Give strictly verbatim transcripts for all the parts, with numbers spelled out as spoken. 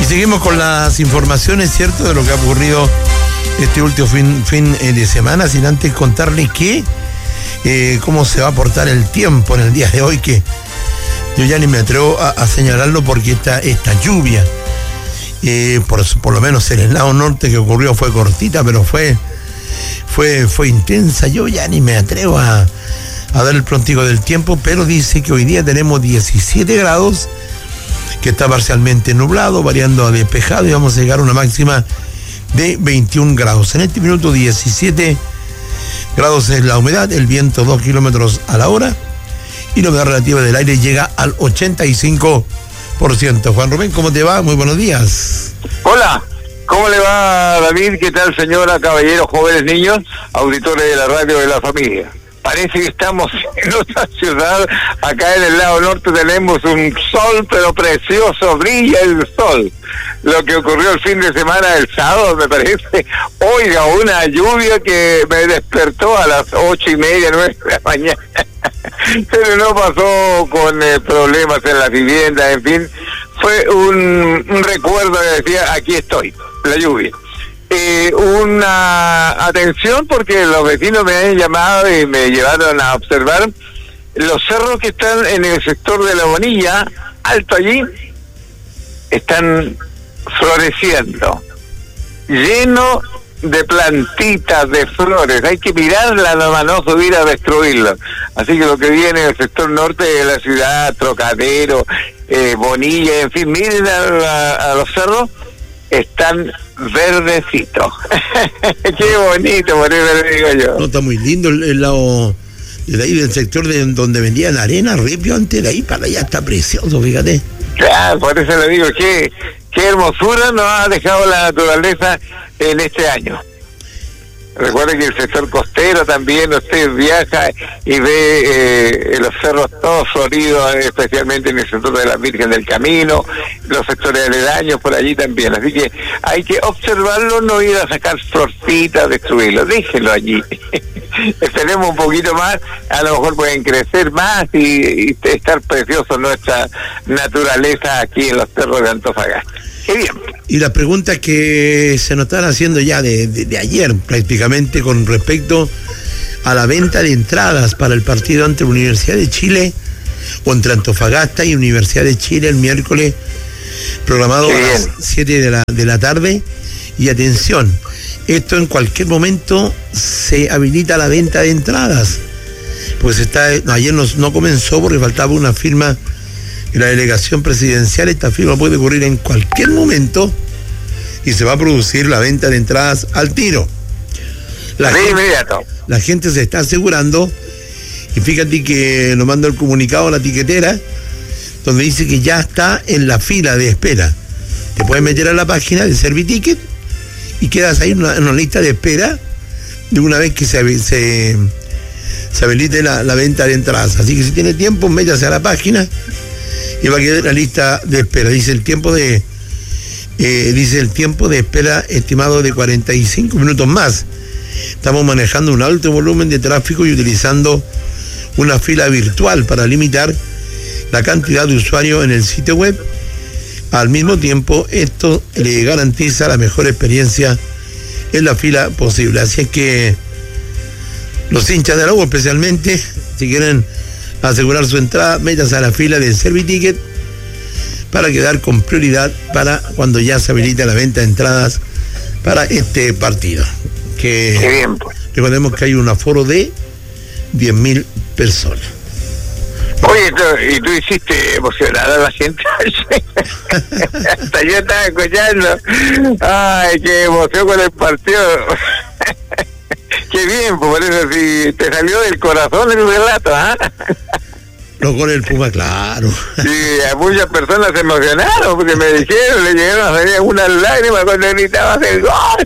seguimos con las informaciones, ¿cierto?, de lo que ha ocurrido este último fin, fin de semana, sin antes contarles que eh, cómo se va a portar el tiempo en el día de hoy, que yo ya ni me atrevo a, a señalarlo porque esta, esta lluvia, eh, por, por lo menos en el lado norte que ocurrió fue cortita, pero fue, fue, fue intensa. Yo ya ni me atrevo a, a dar el pronóstico del tiempo, pero dice que hoy día tenemos diecisiete grados, que está parcialmente nublado, variando a despejado, y vamos a llegar a una máxima de veintiún grados. En este minuto diecisiete grados es la humedad, el viento dos kilómetros a la hora, y la humedad relativa del aire llega al ochenta y cinco por ciento. Juan Rubén, ¿cómo te va? Muy buenos días. Hola, ¿cómo le va, David? ¿Qué tal, señora, caballeros, jóvenes, niños, auditores de la radio de la familia? Parece que estamos en otra ciudad. Acá en el lado norte tenemos un sol, pero precioso, brilla el sol. Lo que ocurrió el fin de semana, el sábado, me parece. Oiga, una lluvia que me despertó a las ocho y media, nueve de la mañana. Pero no pasó con eh, problemas en la vivienda, en fin. Fue un, un recuerdo que decía, aquí estoy, la lluvia. Eh, una atención, porque los vecinos me han llamado y me llevaron a observar los cerros que están en el sector de La Bonilla, alto allí, están floreciendo, lleno de plantitas, de flores. Hay que mirarla nomás, no subir a destruirla. Así que lo que viene en el sector norte de la ciudad, Trocadero, eh, Bonilla, en fin, miren a, a, a los cerros, están verdecitos. Qué bonito, por eso le digo yo. No, está muy lindo el, el lado de ahí del sector de donde vendían arena, ripio, antes de ahí para allá está precioso, fíjate. Claro, por eso le digo, qué, qué hermosura nos ha dejado la naturaleza en este año. Recuerden que el sector costero también, usted viaja y ve eh, los cerros todos floridos, especialmente en el sector de la Virgen del Camino, los sectores aledaños por allí también. Así que hay que observarlo, no ir a sacar florcitas, destruirlo, déjenlo allí. Esperemos un poquito más, a lo mejor pueden crecer más y, y estar precioso nuestra naturaleza aquí en los cerros de Antofagasta. Qué bien. Y las preguntas que se nos están haciendo ya de, de, de ayer prácticamente con respecto a la venta de entradas para el partido entre Universidad de Chile o entre Antofagasta y Universidad de Chile el miércoles, programado a las siete de la, de la tarde. Y atención, esto en cualquier momento se habilita la venta de entradas, pues está, no, ayer no, no comenzó porque faltaba una firma en la delegación presidencial. Esta firma puede ocurrir en cualquier momento y se va a producir la venta de entradas al tiro. La, de gente, inmediato. La gente se está asegurando, y fíjate que nos manda el comunicado a la tiquetera, donde dice que ya está en la fila de espera. Te puedes meter a la página de Serviticket y quedas ahí en una, en una lista de espera de una vez que se, se, se habilite la, la venta de entradas. Así que si tiene tiempo, métase a la página y va a quedar en la lista de espera. Dice el tiempo de eh, dice el tiempo de espera estimado de cuarenta y cinco minutos más. Estamos manejando un alto volumen de tráfico y utilizando una fila virtual para limitar la cantidad de usuarios en el sitio web. Al mismo tiempo, esto le garantiza la mejor experiencia en la fila posible. Así es que los hinchas de la U, especialmente, si quieren asegurar su entrada, métase a la fila de Serviticket para quedar con prioridad para cuando ya se habilite la venta de entradas para este partido. Que Qué bien, pues. Recordemos que hay un aforo de diez mil personas. Oye, tú, y tú hiciste emocionar a la gente. Hasta yo estaba escuchando. Ay, qué emoción con el partido. Qué bien, por eso si te salió del corazón el relato, ¿ah? ¿eh? Los goles del Puma, claro. Sí, a muchas personas se emocionaron porque me dijeron, le llegaron a salir unas lágrimas cuando gritabas el gol.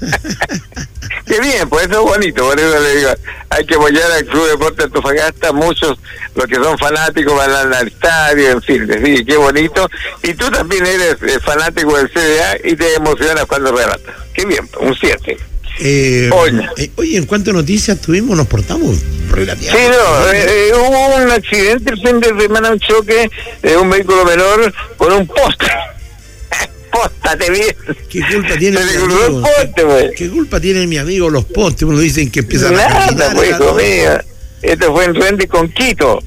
Qué bien, pues eso es bonito, por eso le digo, hay que apoyar al Club Deporte Antofagasta. Muchos, los que son fanáticos, van al estadio, en fin, sí, qué bonito. Y tú también eres eh, fanático del C D A y te emocionas cuando relatas. Qué bien, un siete. Eh, oye. Eh, oye, en cuanto a noticias tuvimos, nos portamos relativamente. Sí, no, eh, eh, hubo un accidente el fin de semana, un choque de un vehículo menor con un poste. Poste. mate bien. ¿Qué culpa tiene Se mi le cruzó el amigo? poste, pues. ¿Qué culpa tiene mi amigo los postes? Uno dicen que empiezan a Nada, caminar. pues, claro. comida. Esto fue en Rendy con Quito.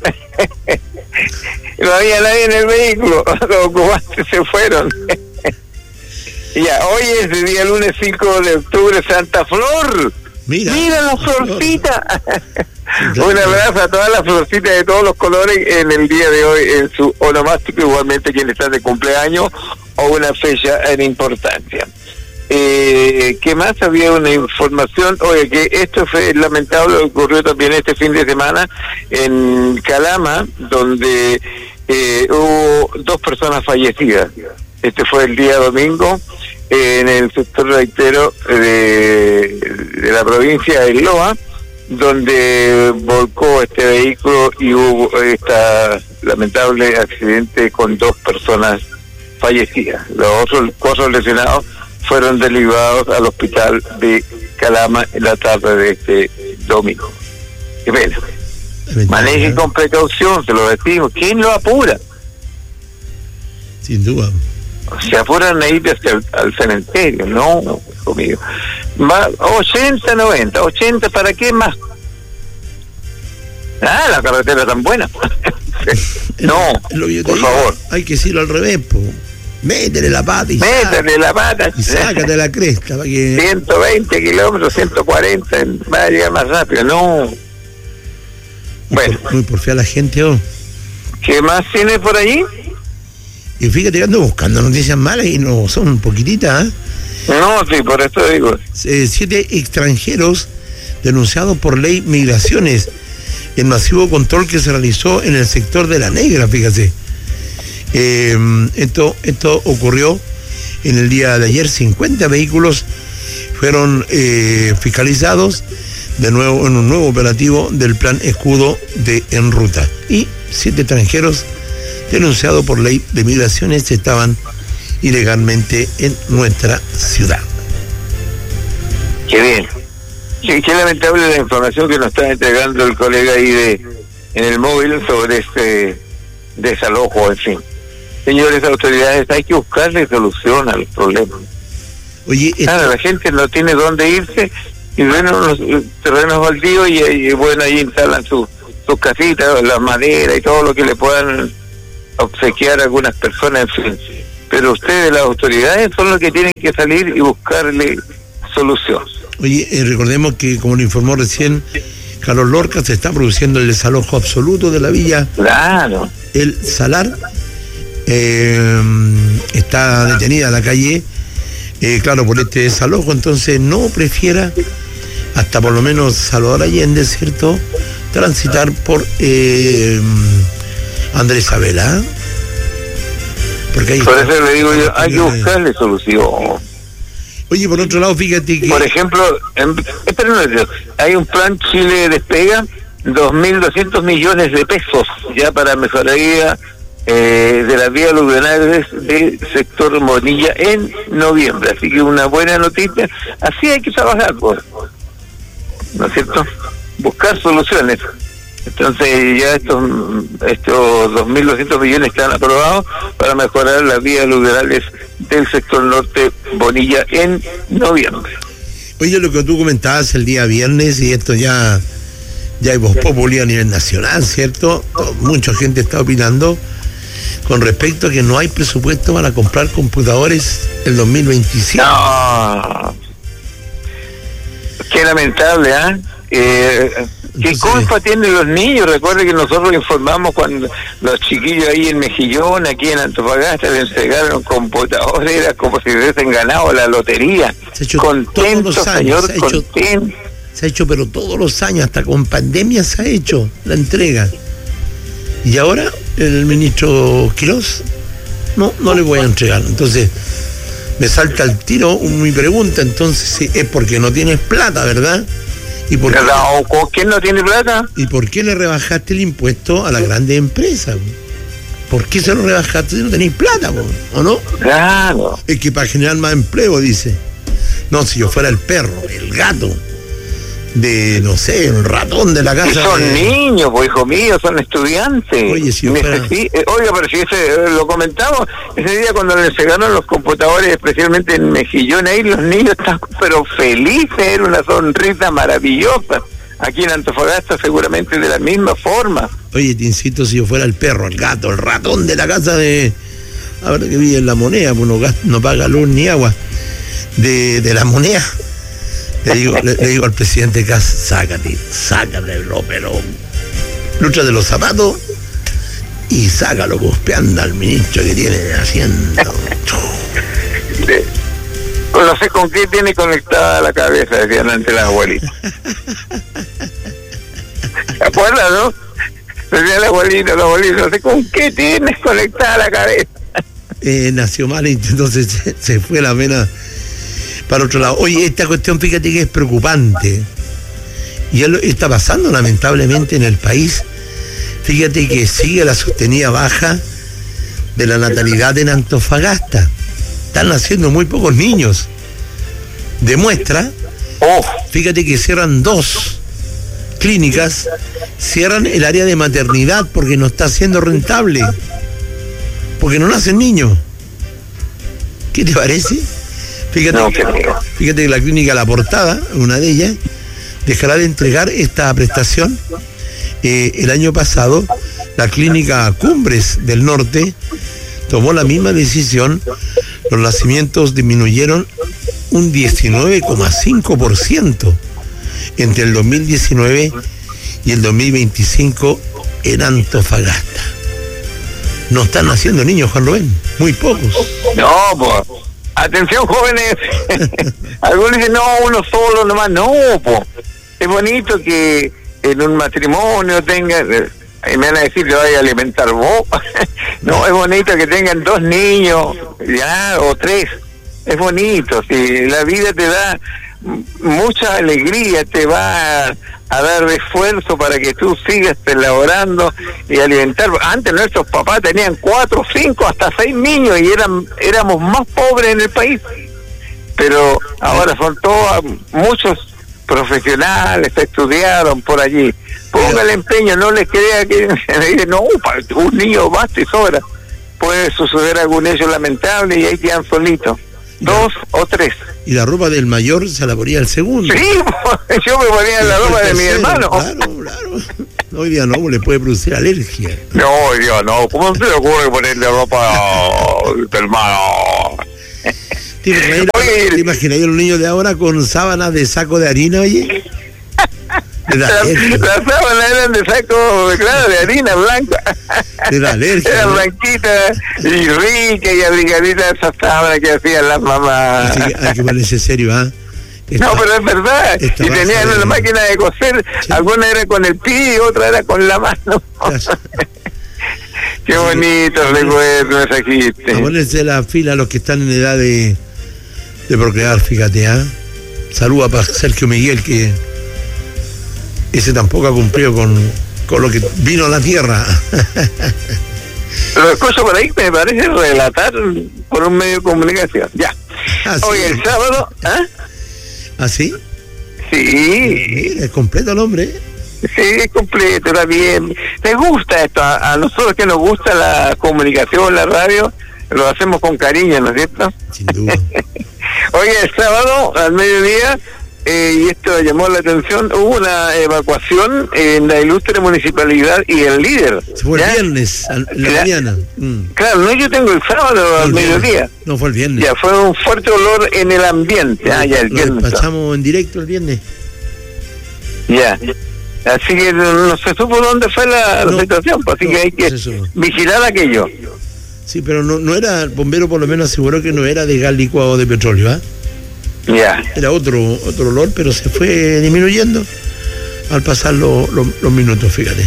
No había nadie en el vehículo. Los ocupantes se fueron. Ya, hoy es el día lunes cinco de octubre, Santa Flor. Mira, Mira la florcita. claro. Un abrazo a todas las florcitas de todos los colores en el día de hoy, en su onomástico, igualmente quienes están de cumpleaños o una fecha en importancia. Eh, ¿Qué más? Había una información, oye, que esto fue lamentable, ocurrió también este fin de semana en Calama, donde eh, hubo dos personas fallecidas. Este fue el día domingo, eh, en el sector reitero de, de la provincia de Loa, donde volcó este vehículo y hubo este lamentable accidente con dos personas fallecidas. Los otros cuatro lesionados fueron derivados al hospital de Calama en la tarde de este domingo. Qué pena. Manejen con precaución, se lo decimos. ¿Quién lo apura? Sin duda. Se apuran a ir hacia el, al cementerio, no, conmigo. Va ochenta, noventa, ochenta, ¿para qué más? Ah, la carretera tan buena. No, lo que yo te por digo, favor. hay que decirlo al revés, po. Métele la pata y Métele la pata. y sácate la cresta para que ciento veinte kilómetros, ciento cuarenta, va a llegar más rápido. No. Bueno, muy porfía la gente, oh. ¿qué más tiene por allí? Y fíjate que ando buscando noticias malas y no son poquititas, ¿eh? No, sí, por eso digo. Eh, siete extranjeros denunciados por ley migraciones, el masivo control que se realizó en el sector de La Negra, fíjate. Eh, esto, esto ocurrió en el día de ayer. cincuenta vehículos fueron eh, fiscalizados de nuevo en un nuevo operativo del plan Escudo de En Ruta, y siete extranjeros denunciados por ley de migraciones estaban ilegalmente en nuestra ciudad. Qué bien. Sí, qué lamentable la información que nos está entregando el colega ahí de en el móvil sobre este desalojo, en fin. Señores autoridades, hay que buscarle solución a los problemas. Oye, esto... claro, la gente no tiene dónde irse y ven unos terrenos baldíos y, y bueno, ahí instalan sus sus casitas, las maderas y todo lo que le puedan obsequiar a algunas personas, en fin. Pero ustedes, las autoridades, son los que tienen que salir y buscarle solución. Oye, eh, recordemos que, como lo informó recién Carlos Lorca, se está produciendo el desalojo absoluto de la villa. Claro. El Salar. Eh, está detenida la calle, eh, claro, por este desalojo. Entonces no prefiera, hasta por lo menos Salvador Allende, ¿cierto?, transitar por eh, Andrés Isabela. Porque ahí por está, eso le digo yo, hay que buscarle solución. Oye, por otro lado, fíjate que... Por ejemplo, en, espera un momento, hay un plan Chile Despega, dos mil doscientos millones de pesos ya para mejoría eh, de las vías luminales del sector Monilla en noviembre. Así que una buena noticia. Así hay que trabajar, pues, ¿no es cierto? Buscar soluciones. Entonces ya estos estos dos mil doscientos millones están aprobados para mejorar las vías luminales del sector norte Bonilla en noviembre. Oye, lo que tú comentabas el día viernes, y esto ya ya hay voz populi a nivel nacional, ¿cierto? Mucha gente está opinando con respecto a que no hay presupuesto para comprar computadores el dos mil veintisiete. No. Qué lamentable, ¿eh? eh ¿Qué Entonces, culpa tienen los niños? Recuerde que nosotros informamos cuando los chiquillos ahí en Mejillón, aquí en Antofagasta, le entregaron computadores, era como si hubiesen ganado la lotería. Se ha hecho contento, todos los años, señor, se ha hecho, contento. Se ha hecho, pero todos los años, hasta con pandemia se ha hecho la entrega. Y ahora el ministro Quirós, no, no le voy a entregar. Entonces, me salta al tiro mi pregunta, entonces es porque no tienes plata, ¿verdad? ¿Y por qué, ¿quién no tiene plata? ¿Y por qué le rebajaste el impuesto a las grandes empresas? ¿Por qué se lo rebajaste si no tenéis plata, o no? Claro. Es que para generar más empleo, dice. No, si yo fuera el perro, el gato, de, no sé, un ratón de la casa. Y son de... niños, pues, hijo mío, son estudiantes. Oye, si fuera... sí, eh, oiga, pero si ese, lo comentamos, ese día cuando les llegaron los computadores, especialmente en Mejillón, ahí los niños están pero felices, era una sonrisa maravillosa. Aquí en Antofagasta seguramente de la misma forma. Oye, te insisto, si yo fuera el perro, el gato, el ratón de la casa de... Ahora que vive en La Moneda, pues no, gasta, no paga luz ni agua. De, de La Moneda. Le digo, le, le digo al presidente Cas, sácate, sácate, pero lucha de los zapatos y sácalo, pues, anda el ministro que tiene haciendo. No sé con qué tiene conectada la cabeza, decían antes las abuelitas. ¿Te acuerdas, no? Decía la abuelita, la abuelita, no sé con qué tienes conectada la cabeza. Eh, nació mal y entonces se, se fue la vena para otro lado. Oye, esta cuestión, fíjate que es preocupante. Y él está pasando lamentablemente en el país. Fíjate que sigue la sostenida baja de la natalidad en Antofagasta. Están naciendo muy pocos niños. Demuestra, oh. fíjate que cierran dos clínicas, cierran el área de maternidad porque no está siendo rentable, porque no nacen niños. ¿Qué te parece? Fíjate, no, que, fíjate que la clínica La Portada, una de ellas, dejará de entregar esta prestación. Eh, el año pasado, la clínica Cumbres del Norte tomó la misma decisión. Los nacimientos disminuyeron un diecinueve coma cinco por ciento entre el dos mil diecinueve y el dos mil veinticinco en Antofagasta. No están naciendo niños, Juan Rubén, muy pocos. No, pues, atención jóvenes, algunos dicen, no, uno solo nomás, no, pues, es bonito que en un matrimonio tengan, y me van a decir que vaya a alimentar vos, no, es bonito que tengan dos niños, ya, o tres, es bonito, si la vida te da mucha alegría, te va a, a dar esfuerzo para que tú sigas elaborando y alimentar. Antes nuestros papás tenían cuatro, cinco, hasta seis niños y eran éramos más pobres en el país, pero ahora son todos, muchos profesionales estudiaron por allí. Ponga el empeño, no les crea que le dicen, no, un niño basta y sobra. Puede suceder algún hecho lamentable y ahí quedan solitos, dos o tres. Y la ropa del mayor se la ponía el segundo. Sí, yo me ponía la ropa de mi hermano. Claro, claro. Hoy día no, le puede producir alergia. No, hoy día no. ¿Cómo se le ocurre ponerle ropa del hermano? ¿Te imaginas, oye, ¿te imaginas a los niños de ahora con sábanas de saco de harina, oye? Las la sábanas eran de saco, claro, de harina blanca. De la alergia. Era ¿no? blanquita y rica y abrigadita esas sábanas que hacían las mamás. Así que hay que ponerse serio, ¿ah? ¿eh? No, pero es verdad. Y tenían una máquina de coser, sí. Alguna era con el pie y otra era con la mano. Qué bonito recuerdo esa gente. A ponerse la fila a los que están en edad de, de procrear, fíjate, ¿ah? ¿eh? Saluda para Sergio Miguel, que ese tampoco ha cumplido con, con lo que vino a la tierra. Lo escucho por ahí, me parece relatar por un medio de comunicación. Ya. Ah, hoy sí. El sábado, ¿ah? ¿Ah, sí? Sí. Mira, es completo el hombre. Sí, es completo, está bien. ¿Te gusta esto? A, a nosotros que nos gusta la comunicación, la radio, lo hacemos con cariño, ¿no es cierto? Sin duda. Hoy el sábado, al mediodía, eh, y esto llamó la atención, hubo una evacuación en la ilustre municipalidad y el líder. Se fue ¿ya? El viernes, en la ¿ya? mañana. Mm. Claro, no, yo tengo el sábado no, al mediodía. No, fue el viernes. Ya, fue un fuerte olor en el ambiente. Ah, ya, el lo viernes. Lo despachamos en directo el viernes. Ya. Así que no se supo dónde fue la, la no, situación, pues, así no, que hay que vigilar aquello. Sí, pero no no era, el bombero por lo menos aseguró que no era de gas licuado de petróleo, ¿ah? ¿eh? Ya. Era otro otro olor, pero se fue disminuyendo al pasar lo, lo, los minutos, fíjate.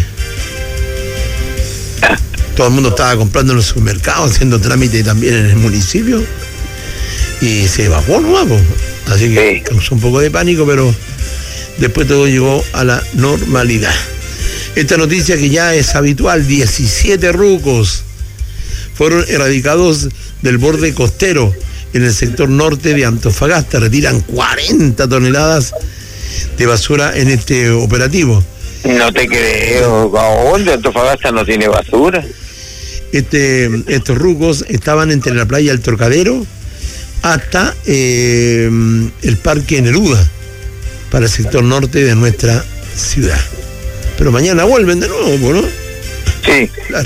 Ah. Todo el mundo estaba comprando en los supermercados, haciendo trámite también en el municipio, y se evacuó nuevo. Así que sí. Causó un poco de pánico, pero después todo llegó a la normalidad. Esta noticia que ya es habitual, diecisiete rucos fueron erradicados del borde costero en el sector norte de Antofagasta. Retiran cuarenta toneladas de basura en este operativo. No te creo, ¿dónde Antofagasta no tiene basura? Este, estos rucos estaban entre la playa del Trocadero hasta eh, el Parque Neruda, para el sector norte de nuestra ciudad. Pero mañana vuelven de nuevo, ¿no? Sí. Claro.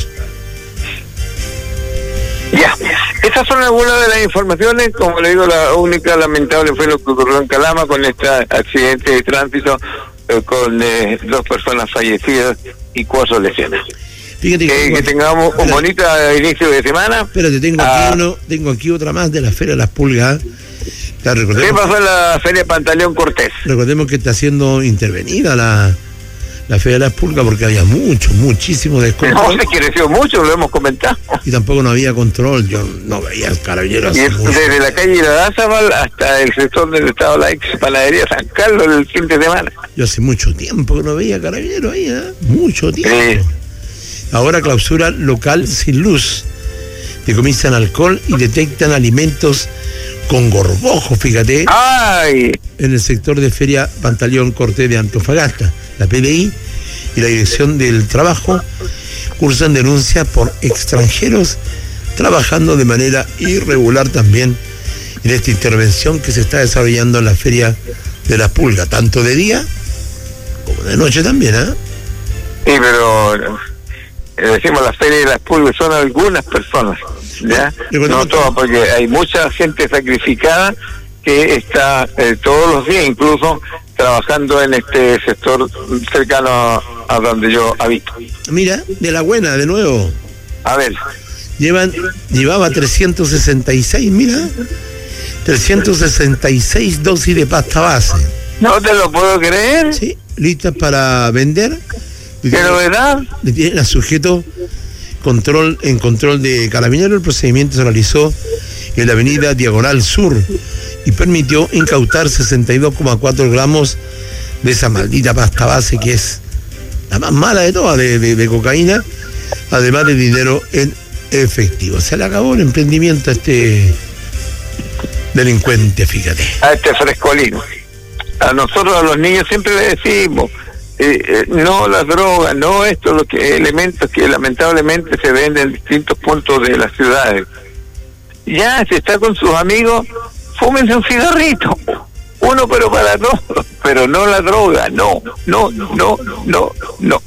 Ya, estas son algunas de las informaciones. Como le digo, la única lamentable fue lo que ocurrió en Calama con este accidente de tránsito eh, con eh, dos personas fallecidas y cuatro lesiones. Fíjate que, eh, que tengamos un bonito inicio de semana. Espérate, tengo ah, aquí uno, tengo aquí otra más de la Feria de las Pulgas. Claro, ¿qué pasó en la Feria Pantaleón Cortés? Recordemos que está siendo intervenida la, la Feria de las Pulgas porque había mucho, muchísimo descontrol. No, se creció mucho, lo hemos comentado. Y tampoco no había control, yo no veía al carabinero. Y es, desde la calle Irarrázaval hasta el sector donde estaba la ex panadería San Carlos el fin de semana. Yo hace mucho tiempo que no veía carabinero ahí, ¿eh? Mucho tiempo. Sí. Ahora clausura local sin luz. Decomisan alcohol y detectan alimentos con gorgojo, fíjate. ¡Ay! En el sector de Feria Pantaleón Cortés de Antofagasta. La P D I y la Dirección del Trabajo cursan denuncias por extranjeros trabajando de manera irregular también en esta intervención que se está desarrollando en la Feria de las Pulgas, tanto de día como de noche también, ¿eh? Sí, pero eh, decimos la Feria de las Pulgas son algunas personas, ¿ya? No todas, porque hay mucha gente sacrificada que está eh, todos los días incluso trabajando en este sector cercano a, a donde yo habito. Mira, de la buena, de nuevo. A ver. Llevan, llevaba trescientos sesenta y seis, mira, trescientos sesenta y seis dosis de pasta base. No te lo puedo creer. Sí, listas para vender. ¿Qué novedad? Le tienen a sujeto control en control de Carabineros. El procedimiento se realizó en la avenida Diagonal Sur y permitió incautar sesenta y dos coma cuatro gramos de esa maldita pasta base que es la más mala de todas, de, de, de cocaína, además de dinero en efectivo. Se le acabó el emprendimiento a este delincuente, fíjate. A este frescolino. A nosotros, a los niños, siempre le decimos, eh, eh, no las drogas, no esto, los que, elementos que lamentablemente se venden en distintos puntos de las ciudades. Ya, si está con sus amigos, fúmense un cigarrito, uno pero para todos, pero no la droga, no, no, no, no, no.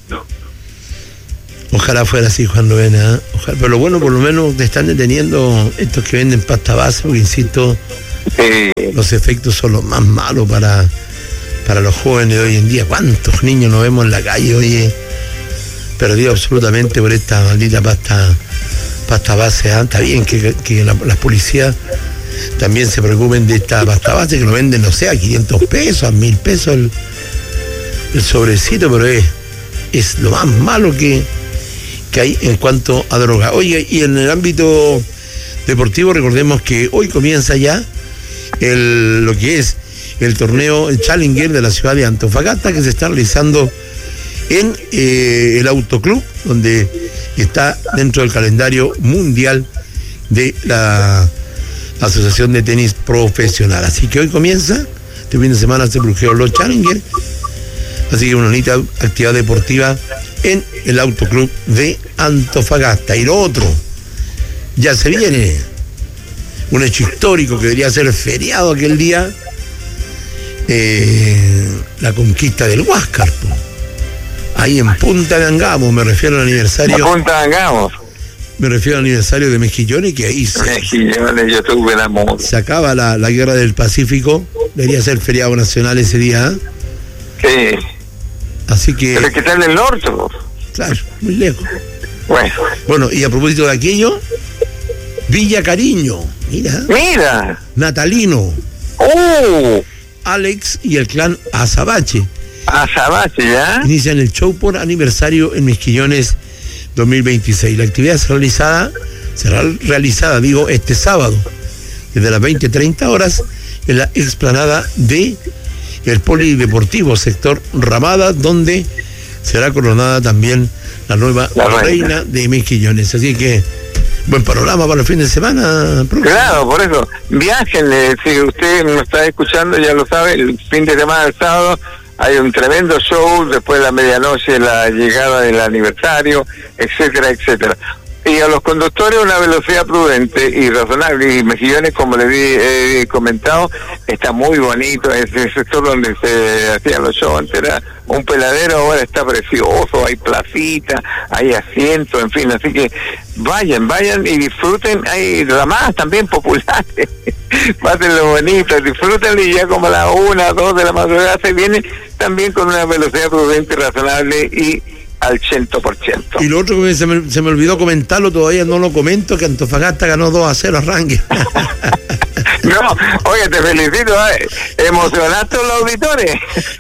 Ojalá fuera así, Juan Lovena, ¿eh? Ojalá, pero lo bueno, por lo menos te están deteniendo estos que venden pasta base, porque insisto, sí, los efectos son los más malos para, para los jóvenes de hoy en día. ¿Cuántos niños nos vemos en la calle hoy perdidos absolutamente por esta maldita pasta pasta base? ¿eh? Está bien que, que la, las policías también se preocupen de esta pasta base, que lo venden, no sé, a quinientos pesos, a mil pesos el, el sobrecito, pero es, es lo más malo que, que hay en cuanto a droga. Oye, y en el ámbito deportivo, recordemos que hoy comienza ya el, lo que es el torneo el Challenger de la ciudad de Antofagasta, que se está realizando en eh, el Autoclub, donde está dentro del calendario mundial de la Asociación de Tenis Profesional. Así que hoy comienza, este fin de semana se produjeron los Challenger, así que una bonita actividad deportiva en el Autoclub de Antofagasta. Y lo otro, ya se viene un hecho histórico que debería ser feriado aquel día, eh, la conquista del Huáscar, po. Ahí en Punta de Angamos, me refiero al aniversario. La Punta de Angamos. Me refiero al aniversario de Mejillones, que ahí se, Mejillones, yo tuve el amor. Se acaba la, la guerra del Pacífico, debería ser feriado nacional ese día. Sí. Así que. Pero es que está en el norte, ¿no? Claro, muy lejos. Bueno. Bueno, y a propósito de aquello, Villa Cariño, mira. Mira. Natalino. ¡Oh! Alex y el clan Azabache. Azabache, ¿ya? Inician el show por aniversario en Mejillones dos mil veintiséis. La actividad será realizada, será realizada, digo, este sábado, desde las veinte treinta horas, en la explanada de el Polideportivo sector Ramada, donde será coronada también la nueva la reina. reina de Mejillones. Así que Buen panorama para el fin de semana, profe. Claro, por eso, viajen, si usted nos está escuchando, ya lo sabe, el fin de semana del sábado hay un tremendo show, después de la medianoche la llegada del aniversario, etcétera, etcétera. Y a los conductores una velocidad prudente y razonable. Y Mejillones, como le he comentado, está muy bonito. Ese sector donde se hacían los shows antes era un peladero, ahora está precioso, hay placita, hay asientos, en fin. Así que vayan, vayan y disfruten. Hay ramas también populares. Pásenlo bonito, disfruten, y ya como a las una, dos de la madrugada se vienen también con una velocidad prudente y razonable y al ciento por ciento. Y lo otro que se me, se me olvidó comentarlo, todavía no lo comento, que Antofagasta ganó dos a cero a Rangel. No, oye, te felicito, ¿eh? Emocionaste a los auditores.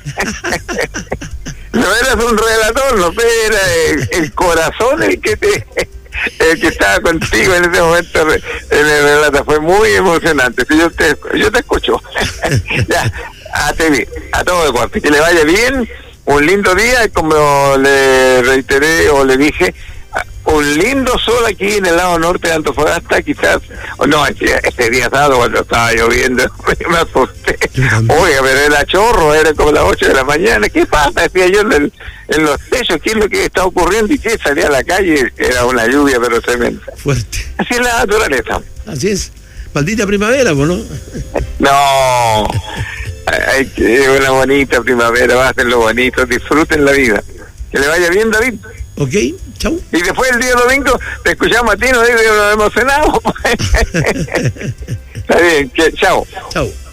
No eras un relator, no era el, el corazón el que te el que estaba contigo en ese momento en el relato. Fue muy emocionante. Si yo te yo te escucho. Ya, a T V, a todo el cuarto, que le vaya bien. Un lindo día, como le reiteré o le dije, un lindo sol aquí en el lado norte de Antofagasta, quizás, o no, este día sábado cuando estaba lloviendo, me asusté. Oiga, pero era chorro, era como las ocho de la mañana. ¿Qué pasa? Decía yo en, el, en los techos, ¿qué es lo que está ocurriendo? Y que salía a la calle, era una lluvia, pero tremenda. Fuerte. Así es la naturaleza. Así es. Maldita primavera, ¿no? No. Ay, que una bonita primavera, va a ser lo bonito, disfruten la vida. Que le vaya bien, David. Ok, chau. Y después el día domingo te escuchamos a ti, nos, nos emocionamos. Está bien, que, chao. Chau.